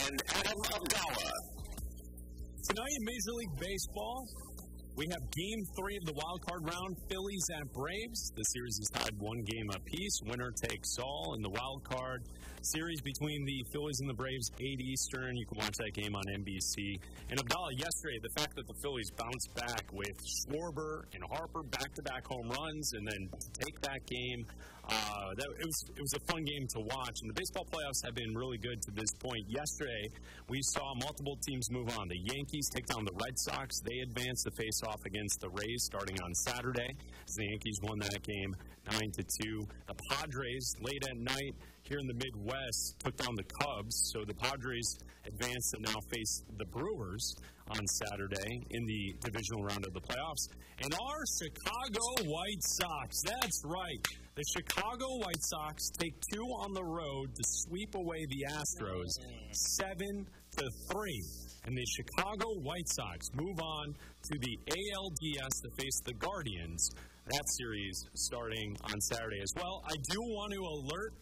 and Adam Abdallah. Tonight in Major League Baseball, we have Game 3 of the wild card round, Phillies at Braves. The series is tied 1 game apiece. Winner takes all in the wild card series between the Phillies and the Braves, 8 Eastern. You can watch that game on NBC. And Abdallah, yesterday, the fact that the Phillies bounced back with Schwarber and Harper back-to-back home runs and then take that game, it was a fun game to watch. And the baseball playoffs have been really good to this point. Yesterday, we saw multiple teams move on. The Yankees take down the Red Sox. They advance the face-off against the Rays starting on Saturday. As the Yankees won that game 9-2. The Padres, late at night, here in the Midwest, took down the Cubs. So the Padres advanced and now face the Brewers on Saturday in the divisional round of the playoffs. And our Chicago White Sox, that's right. The Chicago White Sox take 2 on the road to sweep away the Astros 7-3. And the Chicago White Sox move on to the ALDS to face the Guardians. That series starting on Saturday as well. I do want to alert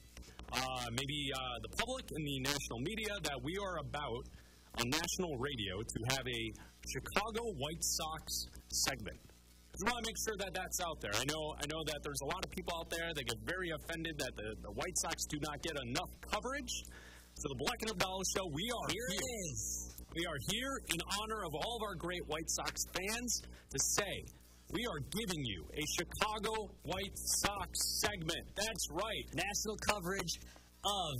the public and the national media that we are about on national radio to have a Chicago White Sox segment. I want to make sure that that's out there. I know that there's a lot of people out there that get very offended that the White Sox do not get enough coverage. So the Black and Abdallah Show, we are here. It is. We are here in honor of all of our great White Sox fans to say we are giving you a Chicago White Sox segment. That's right. National coverage of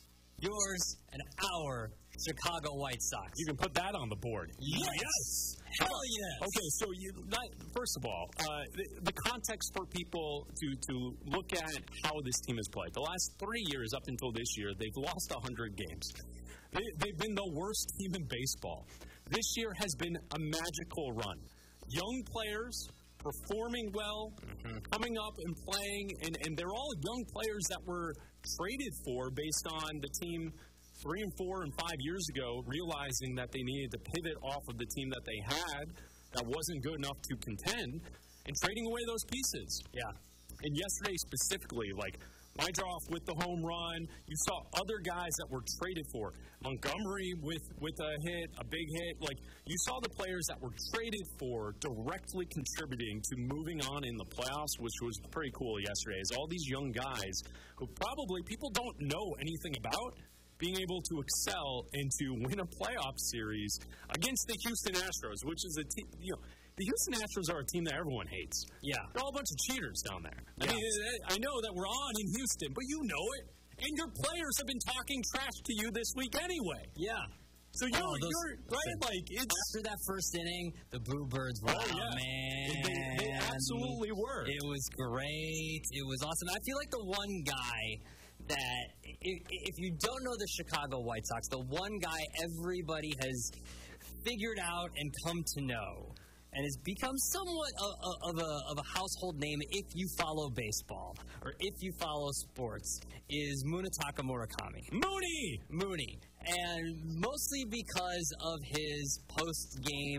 yours and our Chicago White Sox. You can put that on the board. Yes. Hell yes. Okay, so first of all, the context for people to look at how this team has played. The last 3 years up until this year, they've lost 100 games. They've been the worst team in baseball. This year has been a magical run. Young players performing well, coming up and playing, and they're all young players that were traded for based on the team 3 and 4 and 5 years ago, realizing that they needed to pivot off of the team that they had that wasn't good enough to contend, and trading away those pieces. Yeah. And yesterday specifically, like Mydroff with the home run, you saw other guys that were traded for. Montgomery with a hit, a big hit. Like, you saw the players that were traded for directly contributing to moving on in the playoffs, which was pretty cool yesterday. As all these young guys who probably people don't know anything about, being able to excel and to win a playoff series against the Houston Astros, which is a team, the Houston Astros are a team that everyone hates. Yeah. They're all a bunch of cheaters down there. Yeah. I know that we're on in Houston, but you know it. And your players have been talking trash to you this week anyway. Yeah. So you're right? Like, it's... After that first inning, the Bluebirds were, man. They absolutely were. It was great. It was awesome. I feel like the one guy that, if you don't know the Chicago White Sox, the one guy everybody has figured out and come to know and has become somewhat of a household name if you follow baseball or if you follow sports is Munetaka Murakami. Mooney. And mostly because of his post-game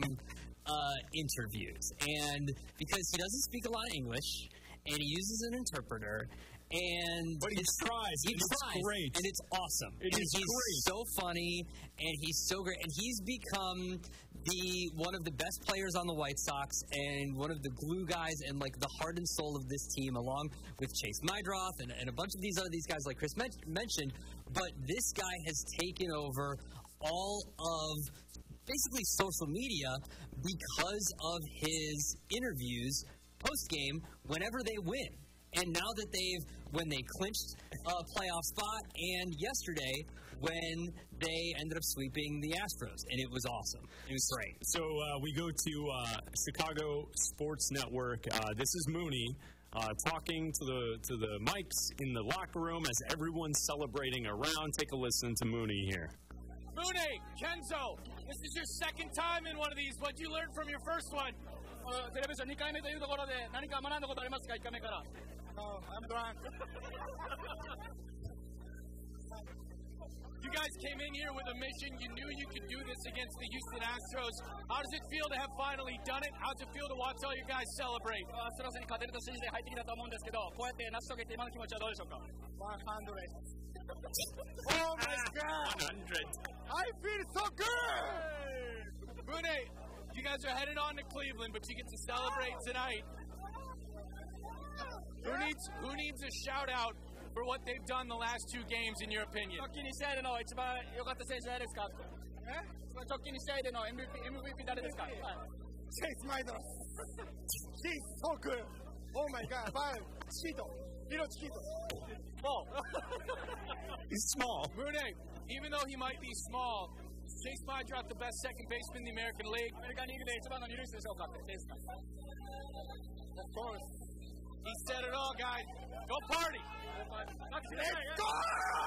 interviews. And because he doesn't speak a lot of English and he uses an interpreter. But he tries. It's great. And it's awesome. He's great. So funny, and he's so great. And he's become one of the best players on the White Sox and one of the glue guys and, like, the heart and soul of this team, along with Chase Mydroff and a bunch of these guys like Chris mentioned. But this guy has taken over all of basically social media because of his interviews post-game whenever they win. And now that when they clinched a playoff spot, and yesterday when they ended up sweeping the Astros, and it was awesome. It was great. So we go to Chicago Sports Network. This is Mooney talking to the mics in the locker room as everyone's celebrating around. Take a listen to Mooney here. Mooney, Kenzo, this is your second time in one of these. What did you learn from your first one? テレビジョン2回目というところで何か学んだことありますか1回目から No, I'm drunk. You guys came in here with a mission. You knew you could do this against the Houston Astros. How does it feel to have finally done it? How does it feel to watch all you guys celebrate? アストロズに勝てると信じて入ってきたと思うんですけど、こうやって成し遂げて今の気持ちはどうでしょうか 100. Oh my God! 100. I feel so good! Mune, you guys are headed on to Cleveland, but you get to celebrate tonight. Who needs a shout out for what they've done the last 2 games, in your opinion? 直近2試合での一番良かった選手誰ですか？直近2試合での MVP 誰ですか？はい。 Chase Maidros. He's so good. Oh my god. But Chiquito. Little Chiquito. Small. He's small. Mune, even though he might be small, Chase Maidroff, the best second baseman in the American League. アメリカンリーグで一番の二塁手でしょうかってですか？ Of course. He said it all, guys. Go party. Let's go!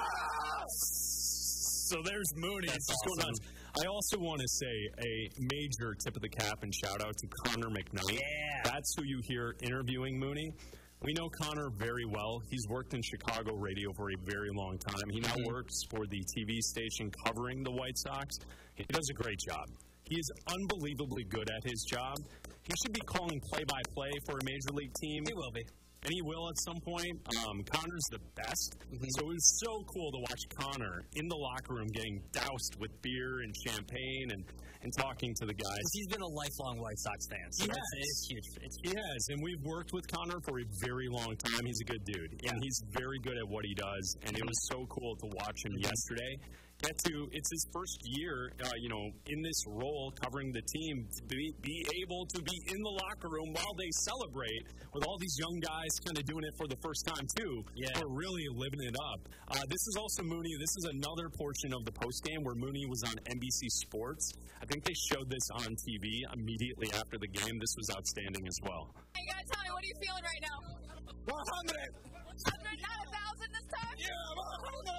So there's Mooney. That's Just going awesome. on. I also want to say a major tip of the cap and shout out to Connor McKnight. Yeah. That's who you hear interviewing Mooney. We know Connor very well. He's worked in Chicago radio for a very long time. He now works for the TV station covering the White Sox. He does a great job. He is unbelievably good at his job. He should be calling play-by-play for a major league team. He will be. And he will at some point. Connor's the best. So it was so cool to watch Connor in the locker room getting doused with beer and champagne and talking to the guys. He's been a lifelong White Sox fan. So it's huge. He has, and we've worked with Connor for a very long time. He's a good dude, and he's very good at what he does, and it was so cool to watch him yesterday. It's his first year, in this role covering the team, to be able to be in the locker room while they celebrate with all these young guys kind of doing it for the first time, too. Yeah. For really living it up. This is also Mooney. This is another portion of the postgame where Mooney was on NBC Sports. I think they showed this on TV immediately after the game. This was outstanding as well. Hey, you gotta tell me, what are you feeling right now? 100! 100, not 1,000 this time? Yeah,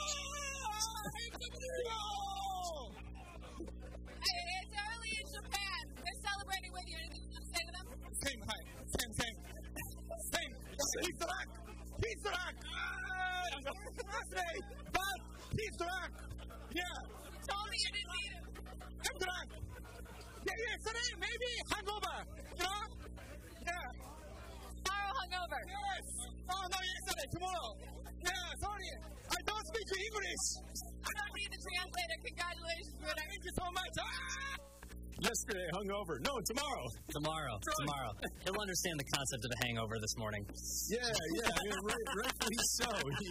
100! Hey, it's early in Japan. They're celebrating with you. Anything you want to say to them? Same. Pizza rack! But pizza rack! Yeah! You told me you didn't need it. Pizza rack! Yeah, today, maybe hangover! Yeah! Tomorrow hungover. Yes! Oh, no, yesterday, tomorrow! Yeah, sorry! I don't speak English! I don't need the translator. Congratulations, Bruno. Thank you so much! Yesterday, hungover. No, tomorrow. Tomorrow. He'll understand the concept of a hangover this morning. Yeah, rightfully so.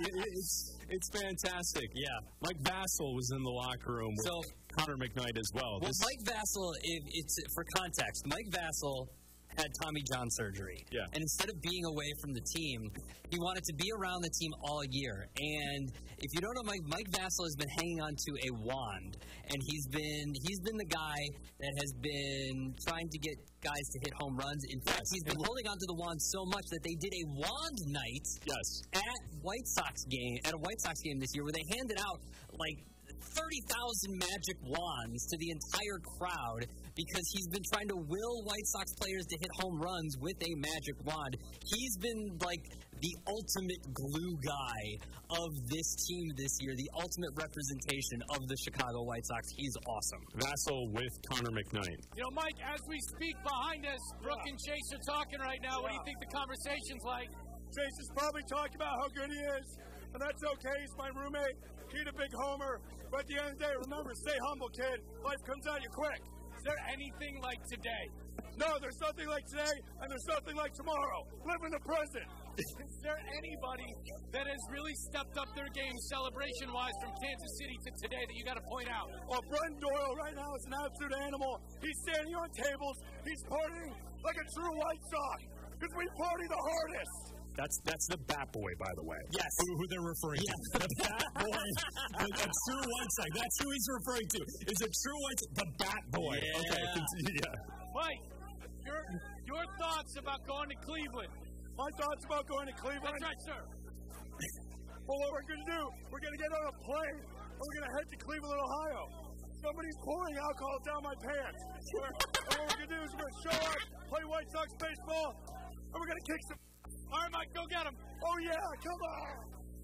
It's fantastic. Yeah. Mike Vassell was in the locker room with Connor McKnight as well. Well, Mike Vassell, it's for context, Mike Vassell had Tommy John surgery. Yeah. And instead of being away from the team, he wanted to be around the team all year. And if you don't know Mike Vassell has been hanging on to a wand. And he's been the guy that has been trying to get guys to hit home runs. In fact, he's been holding on to the wand so much that they did a wand night at a White Sox game this year where they handed out like 30,000 magic wands to the entire crowd because he's been trying to will White Sox players to hit home runs with a magic wand. He's been like the ultimate glue guy of this team this year, the ultimate representation of the Chicago White Sox. He's awesome. Vassell with Connor McKnight. Mike, as we speak behind us, Brooke and Chase are talking right now. What do you think the conversation's like? Chase is probably talking about how good he is, and that's okay. He's my roommate. He's a big homer. But at the end of the day, remember, stay humble, kid. Life comes at you quick. Is there anything like today? No, there's nothing like today, and there's nothing like tomorrow. Live in the present. Is there anybody that has really stepped up their game celebration-wise from Kansas City to today that you got to point out? Well, Brendan Doyle right now is an absolute animal. He's standing on tables. He's partying like a true White Sox because we party the hardest. That's the Bat Boy, by the way. Yes. Who they're referring to. The Bat Boy. A true White Sox. That's who he's referring to. Is a true White Sox. The Bat Boy. Yeah. Okay. Mike, your thoughts about going to Cleveland? My thoughts about going to Cleveland? That's right, sir. Well, what we're going to do, we're going to get on a plane, and we're going to head to Cleveland, Ohio. Somebody's pouring alcohol down my pants. And what we're going to do is we're going to show up, play White Sox baseball, and we're going to kick some... All right, Mike, go get him. Oh, yeah, come on.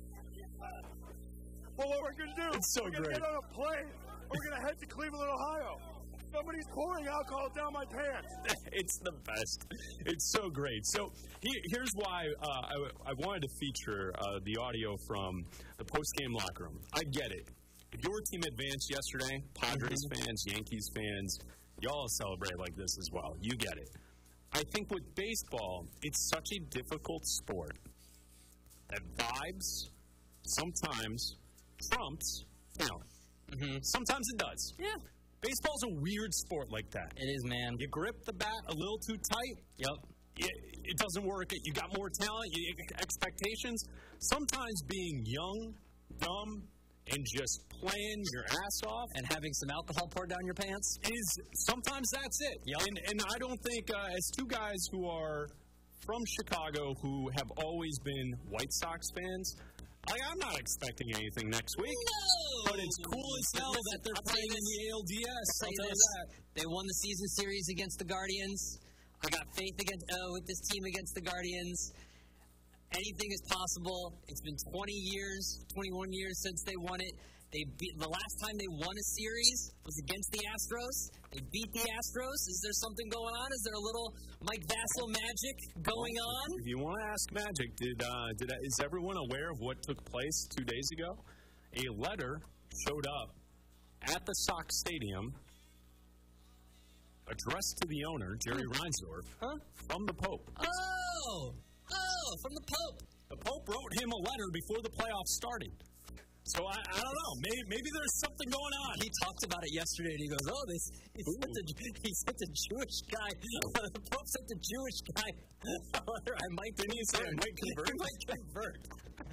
Well, what we're going to do, we're going to get on a plane, and we're going to head to Cleveland, Ohio. Somebody's pouring alcohol down my pants. It's the best. It's so great. So here's why I wanted to feature the audio from the post-game locker room. I get it. your team advanced yesterday, Padres fans, Yankees fans, y'all celebrate like this as well. You get it. I think with baseball, it's such a difficult sport that vibes sometimes trumps talent. Sometimes it does. Yeah. Baseball's a weird sport like that. It is, man. You grip the bat a little too tight. Yep. It doesn't work. You got more talent, expectations. Sometimes being young, dumb, and just playing your ass off And having some alcohol poured down your pants. is sometimes that's it. Yep. And I don't think, as two guys who are from Chicago who have always been White Sox fans, I'm not expecting anything next week. No! But it's cool as hell that they're playing in the ALDS. I'll tell you that. They won the season series against the Guardians. I got faith with this team against the Guardians. Anything is possible. It's been 20 years, 21 years since they won it. The last time they won a series was against the Astros. They beat the Astros. Is there something going on? Is there a little Mike Vasil magic going on? If you want to ask Magic, is everyone aware of what took place 2 days ago? A letter showed up at the Sox Stadium addressed to the owner, Jerry Reinsdorf, from the Pope. Oh, from the Pope. The Pope wrote him a letter before the playoffs started. So I don't know. Maybe there's something going on. He talked about it yesterday, and he goes, he sent a Jewish guy. The Pope sent a Jewish guy. I might convert. I might convert.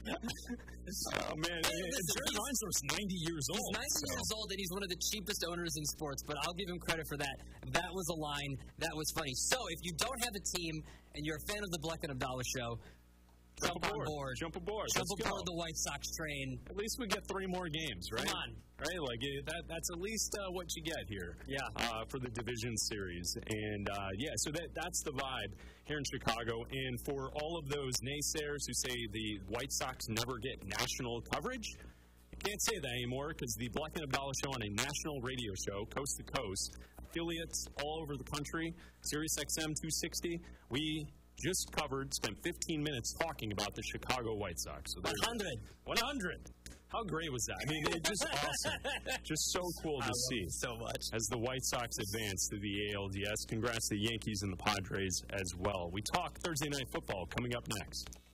Oh, man. Jerry Reinsdorf's 90 years old. He's 90 years old, and he's one of the cheapest owners in sports, but I'll give him credit for that. That was a line. That was funny. So if you don't have a team and you're a fan of the Bleck and Abdallah show, Jump aboard. Jump aboard the White Sox train. At least we get 3 more games, right? Come on. Right? Like, that's at least what you get here. Yeah. For the division series. And, so that's the vibe here in Chicago. And for all of those naysayers who say the White Sox never get national coverage, you can't say that anymore because the Bleck and Abdallah show on a national radio show, coast to coast, affiliates all over the country, Sirius XM 260, we just spent 15 minutes talking about the Chicago White Sox. So 100. How great was that? I mean, it's just awesome. Just so cool to see. So much. As the White Sox advance to the ALDS. Congrats to the Yankees and the Padres as well. We talk Thursday Night Football coming up next.